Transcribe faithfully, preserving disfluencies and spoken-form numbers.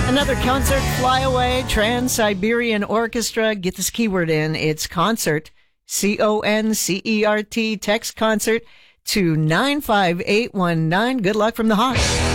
Another concert, Fly Away, Trans-Siberian Orchestra. Get this keyword in. It's concert, C O N C E R T. Text concert to nine five eight one nine. Good luck from the Hawk.